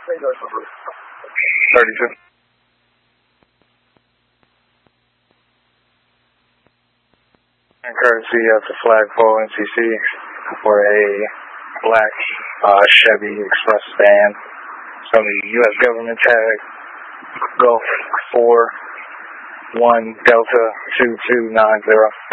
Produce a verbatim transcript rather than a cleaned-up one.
thirty-two. And courtesy of the Flagpole N C C for a black uh, Chevy Express van. It's going to be U S government tag Gulf four one Delta two two nine zero.